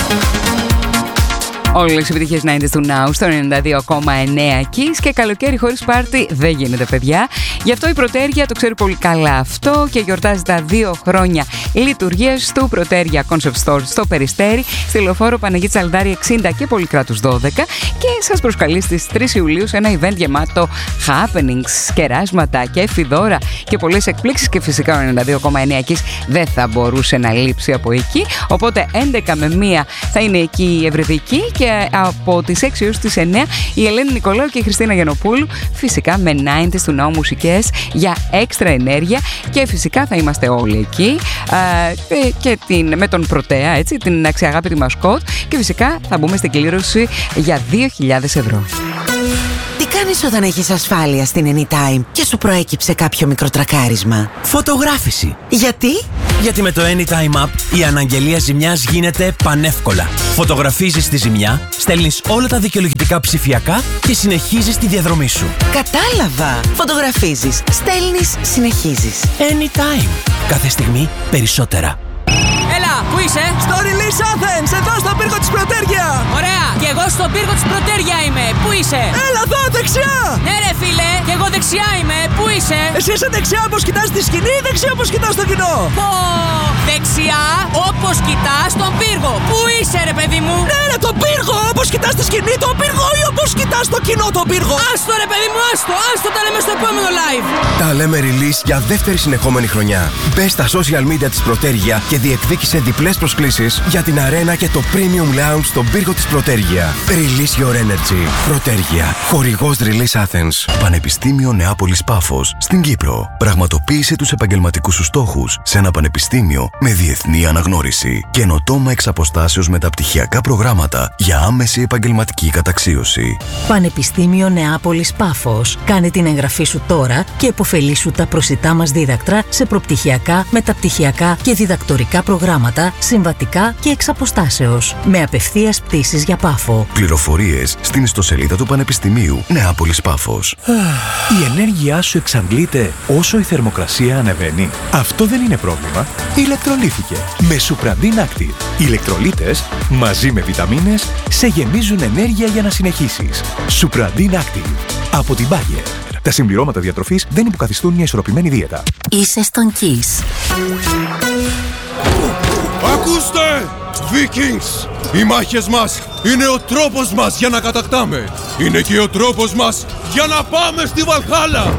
Όλες οι επιτυχίες 90's του Now στο 92,9 Kiss και καλοκαίρι χωρίς πάρτι δεν γίνεται, παιδιά. Γι' αυτό η Πρωτέρια το ξέρει πολύ καλά αυτό και γιορτάζει τα 2 χρόνια λειτουργίας του. Πρωτέρια Concept Store στο Περιστέρι, στη Λεωφόρο Παναγίτης Αλδάρη 60 και Πολυκράτους 12, και σας προσκαλεί στις 3 Ιουλίου σε ένα event γεμάτο happenings, κεράσματα και εφηδώρα και πολλές εκπλήξεις, και φυσικά ο 92,9 Kiss δεν θα μπορούσε να λείψει από εκεί. Οπότε 11 με 1 θα είναι εκεί η Ευρυδική, και από τις 6 έως τις 9 η Ελένη Νικολάου και η Χριστίνα Γιαννοπούλου, φυσικά με 90's του Now μουσικές για έξτρα ενέργεια, και φυσικά θα είμαστε όλοι εκεί και με τον Πρωτέα, έτσι, την αξιαγάπητη μασκότ, και φυσικά θα μπούμε στην κλήρωση για 2.000 ευρώ. Τι κάνεις όταν έχεις ασφάλεια στην Anytime και σου προέκυψε κάποιο μικροτρακάρισμα? Φωτογράφηση. Γιατί? Γιατί με το Anytime App η αναγγελία ζημιάς γίνεται πανεύκολα. Φωτογραφίζεις τη ζημιά, στέλνεις όλα τα δικαιολογητικά ψηφιακά και συνεχίζεις τη διαδρομή σου. Κατάλαβα! Φωτογραφίζεις, στέλνεις, συνεχίζεις. Anytime. Κάθε στιγμή περισσότερα. Έλα, πού είσαι? Στο Release Athens, εδώ στον πύργο της Πρωτέρια. Ωραία, και εγώ στον πύργο της Πρωτέρια είμαι. Πού είσαι? Έλα εδώ, δεξιά. Ναι ρε φίλε, και εγώ δεξιά είμαι. Πού είσαι? Εσύ είσαι δεξιά όπως κοιτάς τη σκηνή ή δεξιά όπως κοιτάς το κοινό? Πω, δεξιά όπως κοιτάς τον πύργο. Πού είσαι ρε παιδί μου? Ναι ρε, τον πύργο, όπως κοιτάς τη σκηνή τον πύργο ή όπως κοιτάς το κοινό τον πύργο? Άστο ρε παιδί μου, άστο, τα λέμε στο επόμενο live. Τα λέμε Release για δεύτερη συνεχόμενη χρονιά. Μπες στα social media της Πρωτέρια και διεκδίκησε διπλές προσκλήσεις για την αρένα και το Premium Lounge στον πύργο της Πρωτέρια. Release your energy. Πρωτέρια. Χορηγός Release Athens. Πανεπιστήμιο Νεάπολης Πάφος στην Κύπρο. Πραγματοποίησε τους επαγγελματικούς σου στόχους σε ένα πανεπιστήμιο με διεθνή αναγνώριση. Καινοτόμα εξ αποστάσεως μεταπτυχιακά προγράμματα για άμεση επαγγελματική καταξίωση. Πανεπιστήμιο Νεάπολης Πάφος. Κάνε την εγγραφή σου τώρα και επωφελήσου τα προσιτά μας δίδακτρα σε προπτυχιακά, μεταπτυχιακά και διδακτορικά προγράμματα, συμβατικά και εξ αποστάσεως. Με απευθείας πτήσεις για Πάφο. Πληροφορίες στην ιστοσελίδα του Πανεπιστημίου Νεάπολης Πάφος. Η ενέργειά σου εξαντλείται όσο η θερμοκρασία ανεβαίνει. Αυτό δεν είναι πρόβλημα. Ηλεκτρολύθηκε με Supradin Active. Οι ηλεκτρολίτες μαζί με βιταμίνες σε γεμίζουν ενέργεια για να συνεχίσεις. Supradin Active από την Bayer. Τα συμπληρώματα διατροφής δεν υποκαθιστούν μια ισορροπημένη δίαιτα. Είσαι στον Kiss. Ακούστε! Vikings! Οι μάχες μας είναι ο τρόπος μας για να κατακτάμε. Είναι και ο τρόπος μας για να πάμε στη Βαλχάλα.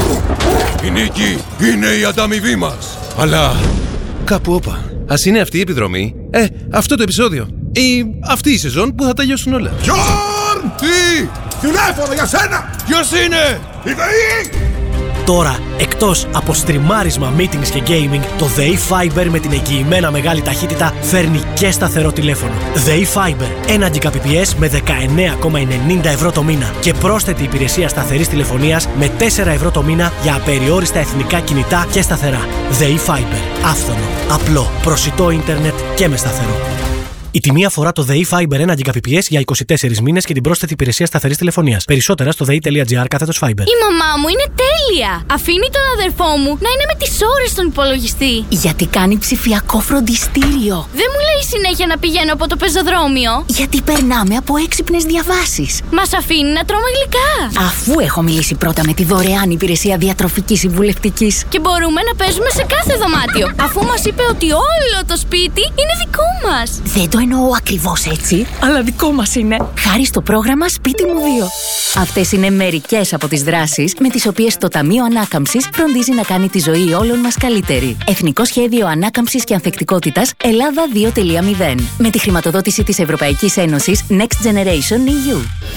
Η νίκη είναι η ανταμοιβή μας. Αλλά κάπου όπα. Ας είναι αυτή η επιδρομή, αυτό το επεισόδιο ή αυτή η σεζόν που θα τελειώσουν όλα. Γιόρν! Τι! Τηλέφωνο για σένα! Ποιος είναι? Η ΔΕΗ! Τώρα, εκτός από στριμάρισμα, meetings και gaming, το ΔΕΗ Fiber με την εγγυημένα μεγάλη ταχύτητα φέρνει και σταθερό τηλέφωνο. ΔΕΗ Fiber, 1 Gbps με 19,90 ευρώ το μήνα και πρόσθετη υπηρεσία σταθερής τηλεφωνίας με 4 ευρώ το μήνα για απεριόριστα εθνικά κινητά και σταθερά. ΔΕΗ Fiber, άφθονο, απλό, προσιτό ίντερνετ και με σταθερό. Η τιμή αφορά το ΔΕΗ Fiber 1 Gbps για 24 μήνες και την πρόσθετη υπηρεσία σταθερής τηλεφωνίας. Περισσότερα στο dei.gr/Fiber. Η μαμά μου είναι τέλεια! Αφήνει τον αδερφό μου να είναι με τις ώρες στον υπολογιστή. Γιατί κάνει ψηφιακό φροντιστήριο. Δεν μου λέει συνέχεια να πηγαίνω από το πεζοδρόμιο. Γιατί περνάμε από έξυπνες διαβάσεις. Μας αφήνει να τρώμε γλυκά. Αφού έχω μιλήσει πρώτα με τη δωρεάν υπηρεσία διατροφικής συμβουλευτικής. Και μπορούμε να παίζουμε σε κάθε δωμάτιο. Αφού μας είπε ότι όλο το σπίτι είναι δικό μας. Δεν το εννοώ ακριβώς έτσι, αλλά δικό μας είναι. Χάρη στο πρόγραμμα Σπίτι μου 2. Αυτές είναι μερικές από τις δράσεις με τις οποίες το Ταμείο Ανάκαμψης φροντίζει να κάνει τη ζωή όλων μας καλύτερη. Εθνικό Σχέδιο Ανάκαμψης και Ανθεκτικότητας Ελλάδα 2.0. Με τη χρηματοδότηση της Ευρωπαϊκής Ένωσης Next Generation EU.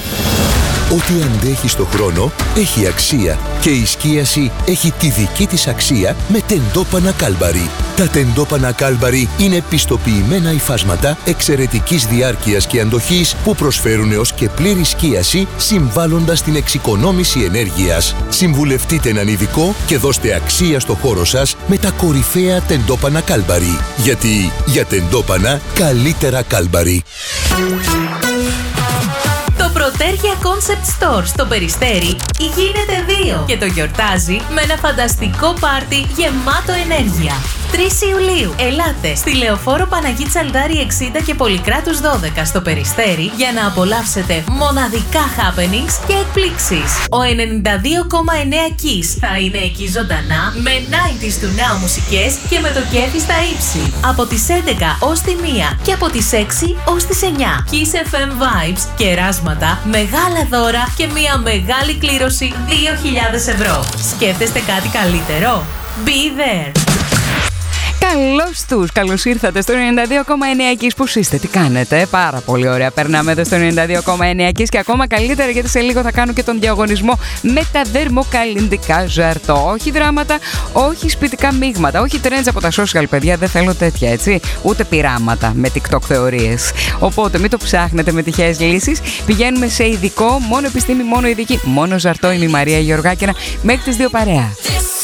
Ό,τι αντέχει στο χρόνο έχει αξία και η σκίαση έχει τη δική της αξία με τεντόπανα Κάλμπαρι. Τα τεντόπανα Κάλμπαρι είναι πιστοποιημένα υφάσματα εξαιρετικής διάρκειας και αντοχής που προσφέρουν έως και πλήρη σκίαση συμβάλλοντας στην εξοικονόμηση ενέργειας. Συμβουλευτείτε έναν ειδικό και δώστε αξία στο χώρο σας με τα κορυφαία τεντόπανα Κάλμπαρι. Γιατί για τεντόπανα καλύτερα Κάλμπαρι. Το Πρωτέρια Concept Store στο Περιστέρι γίνεται 2 και το γιορτάζει με ένα φανταστικό πάρτι γεμάτο ενέργεια. 3 Ιουλίου. Ελάτε στη Λεωφόρο Παναγί Τσαλδάρη 60 και Πολυκράτους 12 στο Περιστέρι για να απολαύσετε μοναδικά happenings και εκπλήξεις. Ο 92,9 Kiss θα είναι εκεί ζωντανά με 90s του Now μουσικές και με το κέφι στα ύψη. Από τις 11 ως τη 1 και από τις 6 ως τις 9. Kiss FM Vibes, κεράσματα, μεγάλα δώρα και μια μεγάλη κλήρωση 2.000 ευρώ. Σκέφτεστε κάτι καλύτερο? Be there! Καλώς τους, καλώς ήρθατε στο 92,9 Kiss. Πώς είστε, τι κάνετε? Πάρα πολύ ωραία, περνάμε εδώ στο 92,9 Kiss και ακόμα καλύτερα γιατί σε λίγο θα κάνω και τον διαγωνισμό με τα δερμοκαλλυντικά Ζαρτό. Όχι δράματα, όχι σπιτικά μείγματα, όχι trends από τα social, παιδιά, δεν θέλω τέτοια, έτσι. Ούτε πειράματα με TikTok θεωρίες. Οπότε μην το ψάχνετε με τυχαίες λύσεις. Πηγαίνουμε σε ειδικό, μόνο επιστήμη, μόνο ειδική. Μόνο Ζαρτό. Είναι η Μαρία Γεωργάκηνα μέχρι τις 2 παρέα.